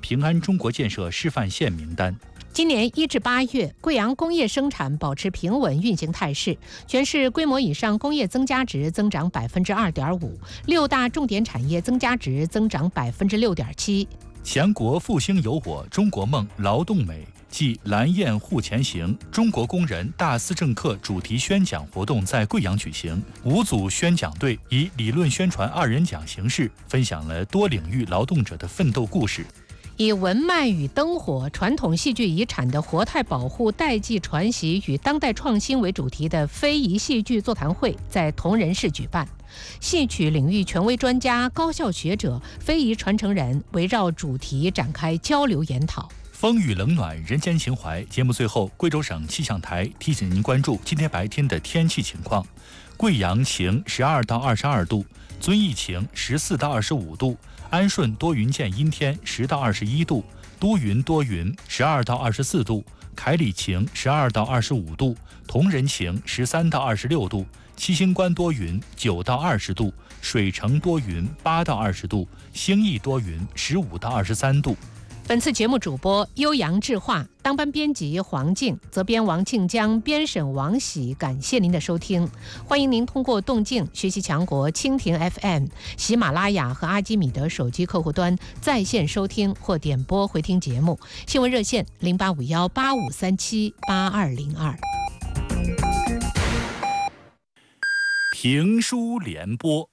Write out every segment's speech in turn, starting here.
平安中国建设示范县名单。 今年1至8月，贵阳工业生产保持平稳运行态势，全市规模以上工业增加值增长2.5%，6大重点产业增加值增长6.7%。 强国复兴有我，中国梦，劳动美暨蓝雁护前行中国工人大思政课主题宣讲活动在贵阳举行。5组宣讲队以理论宣传2人讲形式，分享了多领域劳动者的奋斗故事。 以文脉与灯火、传统戏剧遗产的活态保护、代际传习与当代创新为主题的非遗戏剧座谈会在铜仁市举办。戏曲领域权威专家、高校学者、非遗传承人围绕主题展开交流研讨。 风雨冷暖，人间情怀。节目最后，贵州省气象台提醒您关注今天白天的天气情况：贵阳晴12到22度，遵义晴14到25度，安顺多云见阴天10到21度，都匀多云12到24度，凯里晴12到25度，铜仁晴13到26度，七星关多云9到20度，水城多云8到20度，兴义多云15到23度。 本次节目主播悠扬智化，当班编辑黄静，责编王庆江，编审王喜。感谢您的收听，欢迎您通过动静学习强国、蜻蜓 FM、喜马拉雅和阿基米德手机客户端在线收听或点播回听节目。新闻热线085185378202。 评书联播。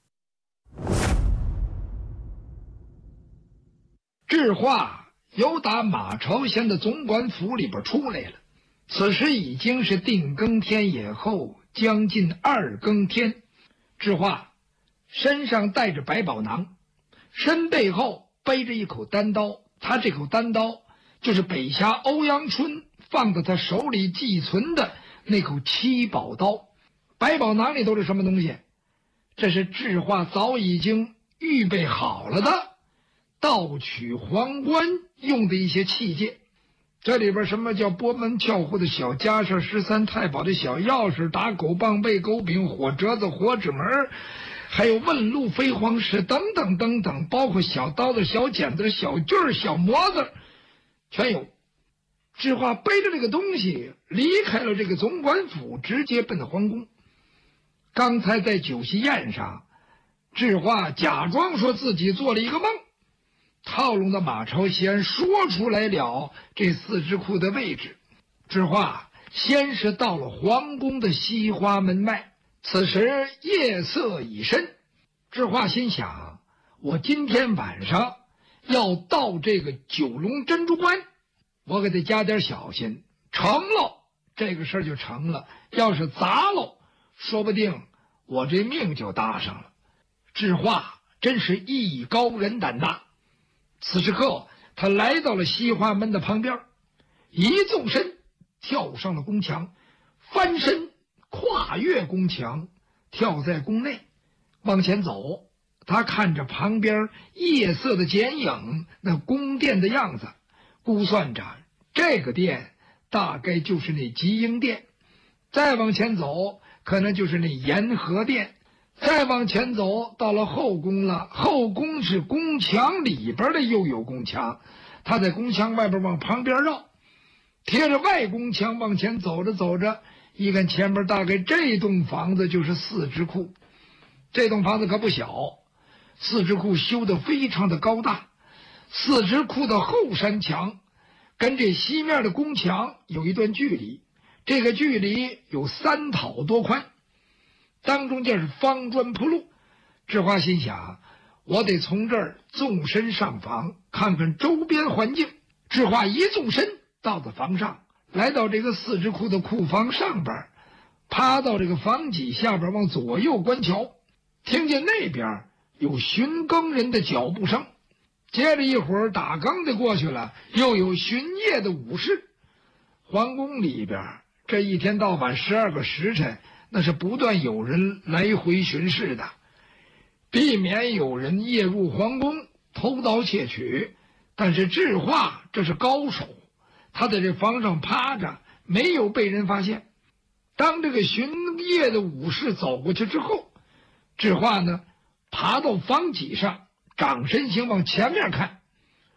智化由打马朝县的总管府里边出来了，此时已经是定更天以后，将近2更天。智化身上带着百宝囊，身背后背着一口单刀，他这口单刀就是北侠欧阳春放在他手里寄存的那口七宝刀。百宝囊里都是什么东西？这是智化早已经预备好了的盗取皇冠用的一些器械，这里边什么叫拨门撬户的小家事，13太保的小钥匙，打狗棒、背狗柄、火折子、火指门，还有问路、飞黄石等等等等，包括小刀子、小剪子、小锯儿、小模子，全有。智化背着这个东西离开了这个总管府，直接奔皇宫。刚才在酒席宴上，智化假装说自己做了一个梦，套拢的马超先说出来了这4智库的位置。智化先是到了皇宫的西花门外，此时夜色已深。智化心想，我今天晚上要到这个九龙珍珠关，我可得加点小心，成了这个事儿就成了，要是砸了，说不定我这命就搭上了。智化真是艺高人胆大。此时刻，他来到了西花门的旁边，一纵身跳上了宫墙，翻身跨越宫墙，跳在宫内，往前走。他看着旁边夜色的剪影，那宫殿的样子，估算着这个殿大概就是那吉英殿，再往前走可能就是那延和殿，再往前走到了后宫了。后宫是宫墙里边的又有宫墙，他在宫墙外边往旁边绕，贴着外宫墙往前走着走着，一看前边大概这栋房子就是4智库。这栋房子可不小，4智库修得非常的高大。4智库的后山墙跟这西面的宫墙有一段距离，这个距离有3讨多宽，当中就是方砖铺路。智化心想，我得从这儿纵身上房，看看周边环境。智化一纵身到了房上，来到这个4智库的库房上边，趴到这个房脊下边，往左右观瞧，听见那边有巡更人的脚步声，接着一会儿打更的过去了，又有巡夜的武士。皇宫里边这一天到晚12个时辰，那是不断有人来回巡视的，避免有人夜入皇宫偷盗窃取。但是智化这是高手，他在这房上趴着，没有被人发现。当这个巡夜的武士走过去之后，智化呢爬到房脊上，掌身形往前面看，